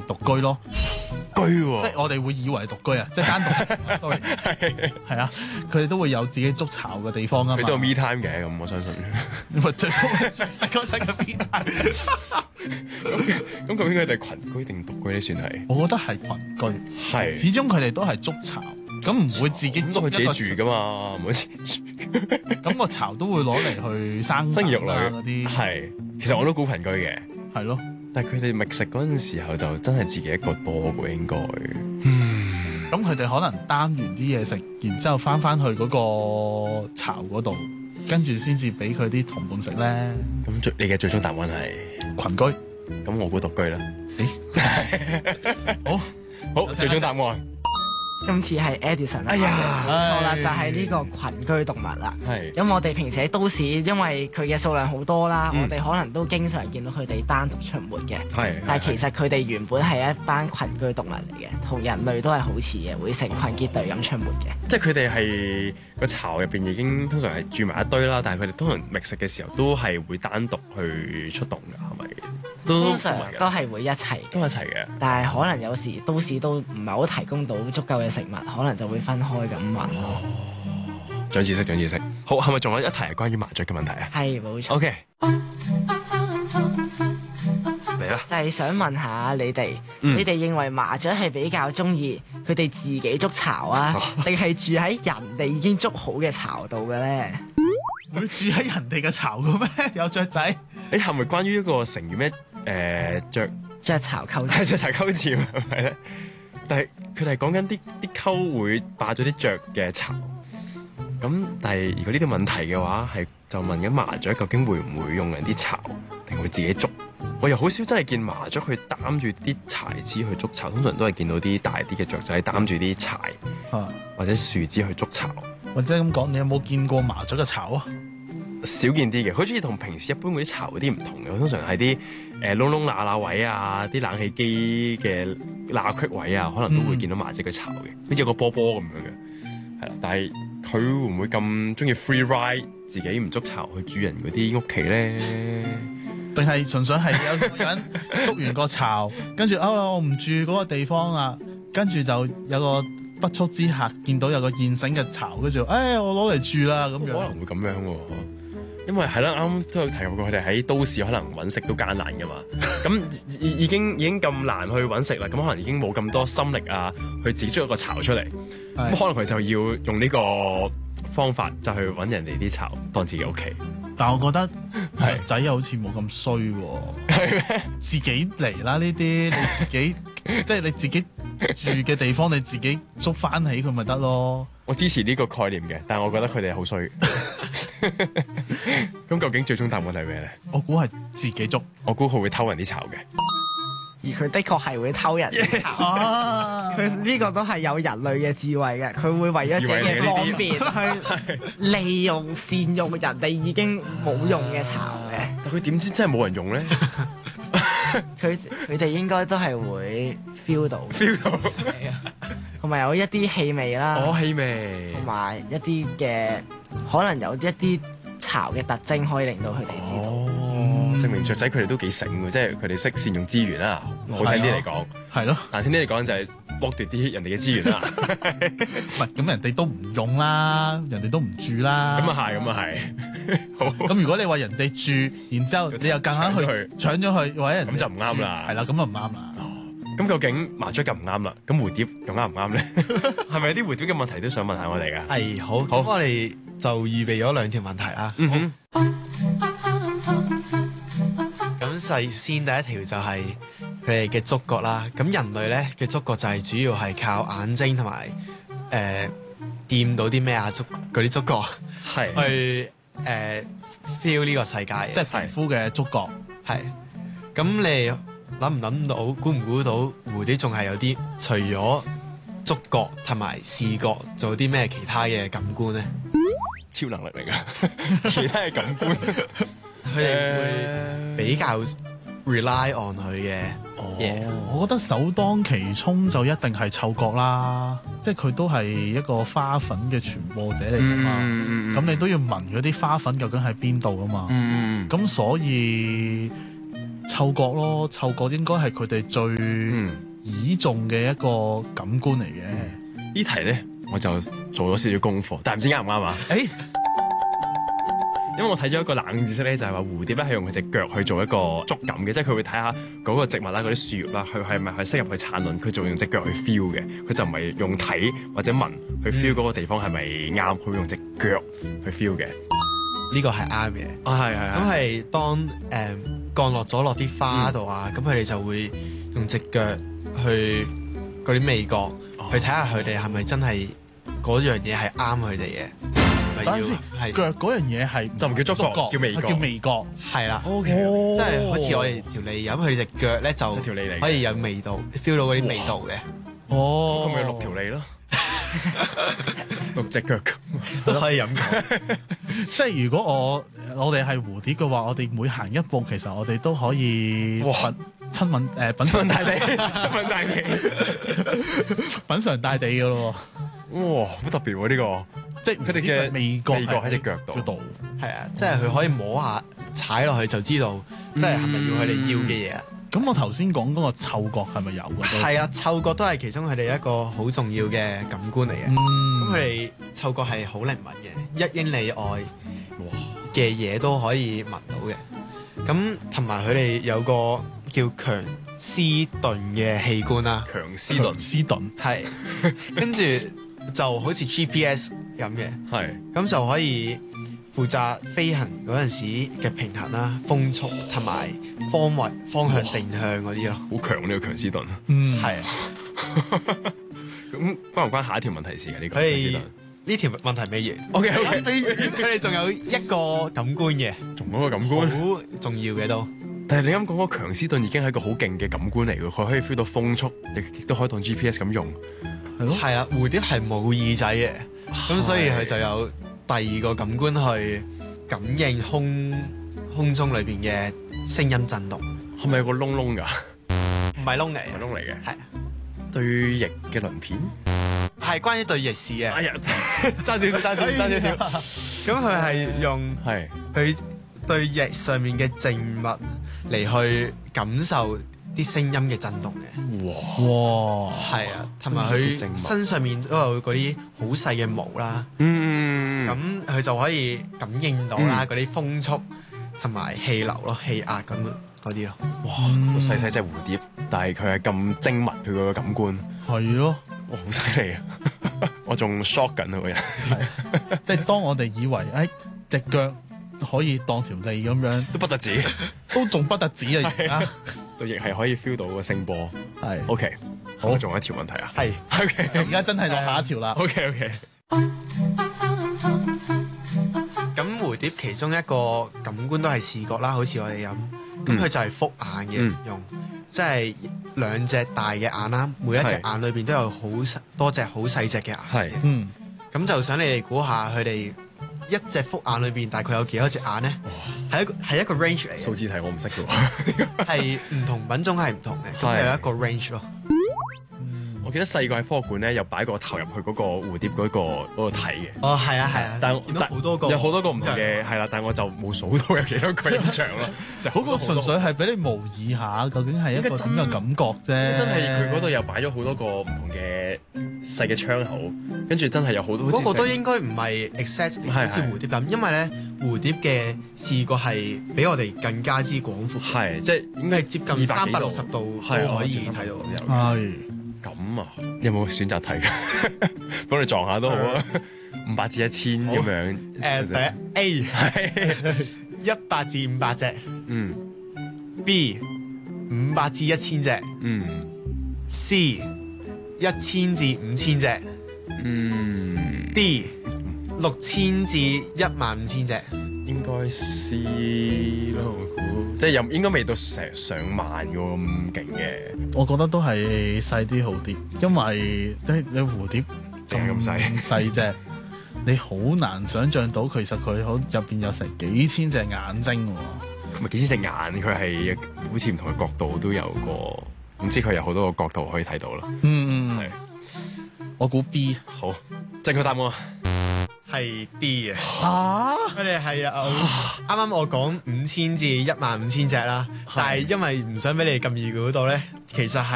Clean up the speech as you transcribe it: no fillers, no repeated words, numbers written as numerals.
獨居咯。 居喎， 即係我哋會以為獨居啊，即係單獨。sorry，係啊，佢哋都會有自己築巢嘅地方啊嘛。 佢都有 me time 嘅，咁我相信。 咪最細嗰陣嘅 me time。 咁究竟佢哋群居定獨居咧？算係？ 我覺得係群居， 係。 始終佢哋都係築巢，咁唔會自己咁都佢築一個自己住噶嘛，唔好自己住。 咁個巢都會攞嚟去生生兒育女嗰啲。 係，其實我都估群居嘅。 係咯。 但係佢哋覓食嗰陣時候就真係自己一個多嘅應該。 咁佢哋可能擔完啲嘢食，然之後翻去嗰個巢嗰度，跟住先至俾佢啲同伴食咧。 咁你嘅最終答案係群居。 咁我估獨居啦。好，最終答案。 今次係 Edison 啦， 哎呀冇錯啦，就係呢個群居動物啦。 係。 咁我哋平時喺都市，因為佢嘅數量好多啦，我哋可能都經常見到佢哋單獨出沒嘅。 係。 但係其實佢哋原本係一班群居動物嚟嘅，同人類都係好似嘅，會成群結隊咁出沒嘅。 即係佢哋係個巢入邊已經通常係住埋一堆啦，但係佢哋通常覓食嘅時候都係會單獨去出動㗎，係咪？ 通常都係會一齊， 都一齊嘅。 但係可能有時都市都唔係好提供到足夠嘅食物，可能就會分開咁揾咯。 長知識，長知識。好，係咪仲有一題係關於麻雀嘅問題啊？ 係，冇錯。 OK。嚟啦。 就係想問下你哋，你哋認為麻雀係比較中意佢哋自己築巢啊，定係住喺人哋已經築好嘅巢度嘅咧？ 會住喺人哋嘅巢嘅咩？有雀仔？ 你係咪關於一個成語咩？ 雀巢鳩係雀巢鳩佔係咪咧？但係佢哋係講緊啲鳩會霸咗啲雀嘅巢。咁但係如果呢啲問題嘅話，係就問緊麻雀究竟會唔會用人啲巢，定會自己築？我又好少真係見麻雀去擔住啲柴枝去築巢，通常都係見到啲大啲嘅雀仔擔住啲柴或者樹枝去築巢。 或者咁講，你有冇見過麻雀嘅巢啊？ 少見啲嘅，佢中意同平時一般嗰啲巢嗰啲唔同嘅，通常係啲窿窿罅罅位啊，啲冷氣機嘅罅隙位啊，可能都會見到麻雀嘅巢嘅，好似有個波波咁樣嘅，係啦。但係佢會唔會咁中意 free ride，自己唔築巢去主人嗰啲屋企咧？ 定係純粹係有個人築完個巢，跟住我唔住嗰個地方啦，跟住就有個不速之客見到有個現成嘅巢，跟住我攞嚟住啦咁樣。 可能會咁樣喎。因為係啦，啱啱都有提及過，佢哋喺都市可能揾食都艱難噶嘛。咁已經咁難去揾食啦，咁可能已經冇咁多心力啊，去自己築一個巢出嚟。咁可能佢就要用呢個方法，就去揾人哋啲巢當自己屋企。 但我覺得雀仔又好似冇咁衰喎。係咩？自己嚟啦呢啲，你自己即係你自己住嘅地方，你自己築翻起佢咪得咯。 我支持呢個概念嘅，但係我覺得佢哋好衰。咁究竟最終答案係咩咧？ 我估係自己築。 我估佢會偷人啲巢嘅。 而佢的確係會偷人啲巢。佢呢個都係有人類嘅智慧嘅，佢會為咗自己嘅方便去利用善用人哋已經冇用嘅巢嘅。 但佢點知真係冇人用咧？ 佢哋應該都係會 feel 到，同埋有一啲氣味啦， 氣味， 同埋一啲嘅可能有一啲巢嘅特徵可以令到佢哋知道。 證明雀仔佢哋都幾醒嘅，即係佢哋識善用資源啦。好聽啲嚟講， 係咯， 難聽啲嚟講就係剝奪啲人哋嘅資源啦。 唔係咁人哋都唔用啦，人哋都唔住啦。 咁啊係，咁啊係。好。 咁如果你話人哋住，然之後你又夾硬去搶咗佢，或者人咁就唔啱啦。 係啦，咁就唔啱啦。 咁究竟麻雀就唔啱啦？咁蝴蝶又啱唔啱咧？係咪有啲蝴蝶嘅問題都想問下我哋噶？ 係好，咁我哋就預備咗2條問題啦。咁先第一條就係佢哋嘅觸覺啦。咁人類咧嘅觸覺就係主要係靠眼睛同埋掂到啲咩啊嗰啲觸覺去feel 呢個世界， 即係皮膚嘅觸覺。 係。咁你諗唔諗到，估唔估到蝴蝶仲係有啲除咗觸覺同埋視覺，仲有啲咩其他嘅感官咧？ 超能力嚟㗎，其他嘅感官。 佢哋會比較 rely on 佢嘅嘢。 我覺得首當其衝就一定係嗅覺啦，即係佢都係一個花粉嘅傳播者嚟㗎嘛。咁你都要聞嗰啲花粉究竟喺邊度㗎嘛。咁所以嗅覺咯，嗅覺應該係佢哋最倚重嘅一個感官嚟嘅。 呢題咧我就做咗少少功課，但係唔知啱唔啱啊？ 誒， 因為我睇咗一個冷知識咧，就係話蝴蝶咧係用佢隻腳去做一個觸感嘅，即係佢會睇下嗰個植物啦、嗰啲樹葉啦，佢係咪係適合去產卵，佢就會用隻腳去 feel 嘅，佢就唔係用睇或者聞去 feel 嗰個地方係咪啱，佢會用隻腳去 feel 嘅。 呢個係啱嘅。 啊，係係咁係當降落咗落啲花度啊，咁佢哋就會用隻腳去嗰啲味覺去睇下佢哋係咪真係嗰樣嘢係啱佢哋嘅。 等陣先， 係腳嗰樣嘢係就唔叫觸覺，叫味覺。 叫味覺。 係啦。 OK， 即係好似我哋條脷咁，佢哋隻腳咧就條脷嚟， 可以有味道 feel 到嗰啲味道嘅。 哦， 咁咪有6條脷咯，6隻腳咁都可以咁講。 即係如果我哋係蝴蝶嘅話，我哋每行一步，其實我哋都可以哇親吻品嚐大地， 親吻大地， 品嚐大地嘅咯。 哇，好特別喎呢個！ 即係佢哋嘅味覺喺隻腳度。 係啊，即係佢可以摸下踩落去就知道，即係係咪要佢哋要嘅嘢啊？ 咁我頭先講嗰個嗅覺係咪有嘅？ 係啊，嗅覺都係其中佢哋一個好重要嘅感官嚟嘅。咁佢哋嗅覺係好靈敏嘅，1英里外嘅嘢都可以聞到嘅。咁同埋佢哋有個叫強斯頓嘅器官啦， 強斯頓係跟住就好似 GPS 咁嘅， 係咁就可以負責飛行嗰陣時嘅平衡啦、風速同埋方向定向嗰啲咯。 好強呢個強斯頓。 係啊。 咁關唔關下一條問題事嘅呢個？ 佢哋呢條問題未完。 OK， 佢哋仲有一個感官嘅， 仲嗰個感官好重要嘅都。 但係你啱講嗰個強斯頓已經係一個好勁嘅感官嚟嘅，佢可以 feel 到風速，亦都可以當 GPS 咁用。 係咯。 係啦，蝴蝶係冇耳仔嘅，咁所以佢就有第二個感官去感應空中裏邊嘅聲音震動。 係咪有個窿窿㗎？ 唔係窿嚟， 係窿嚟嘅。 係對翼嘅鱗片係關於對翼事嘅。 哎呀，爭少少。 咁佢係用佢對翼上面嘅靜物嚟去感受啲聲音嘅震動嘅。 哇！ 係啊，同埋佢身上面都有嗰啲好細嘅毛啦。咁佢就可以感應到啦嗰啲風速同埋氣流咯、氣壓咁嗰啲咯。 哇！細細隻蝴蝶，但係佢係咁精密，佢個感官係咯。 哇，好犀利啊！我仲 shock 緊啊個人。 即係當我哋以為隻腳可以當條脷咁樣， 都不得止， 都仲不得止啊！而家對翼係可以 feel 到個聲波。 係 OK，好，仲有一條問題啊。 係 OK， 而家真係落下一條啦。 OK。 咁蝴蝶其中一個感官都係視覺啦，好似我哋咁。咁佢就係複眼嘅用，即係2隻大嘅眼啦，每一隻眼裏邊都有好多隻好細隻嘅眼。 係。 咁就想你哋估下佢哋一隻複眼裏邊大概有幾多隻眼咧？係一個 range 嚟嘅。 數字題我唔識嘅喎。 係唔同品種係唔同嘅，咁有一個 range 咯。 我記得細個喺科學館咧，有擺個頭入去嗰個蝴蝶嗰個睇嘅。 哦，係啊， 但係見到好多個， 有好多個唔同嘅，係啦，但係我就冇數到有幾多個印象咯。就嗰個純粹係俾你模擬下，究竟係一個點嘅感覺啫。 真係佢嗰度又擺咗好多個唔同嘅細嘅窗口，跟住真係有好多。 嗰個都應該唔係 exactly 好似蝴蝶咁，因為咧蝴蝶嘅視覺係比我哋更加之廣闊。 係，即係應該接近360度都可以睇到。 係。 咁啊，有冇選擇題㗎？幫你撞下都好啊，500至1000咁樣。 第一 A 係100至500隻。B 500至1000隻。C 1000至5000隻。D 6000至15000隻。 應該 C 咯，我估，即係應該未到成上萬個咁勁嘅。 我覺得都係細啲好啲，因為你蝴蝶咁細隻，你好難想像到其實佢入邊有成幾千隻眼睛喎。 佢咪幾千隻眼？佢係好似唔同嘅角度都有個，唔知佢有好多個角度可以睇到啦。係。 我估 B 好，正確答案。 係係 D 嘅。 嚇佢哋係有啱啱我講5000至15000隻啦，但係因為唔想俾你咁易估到咧，其實係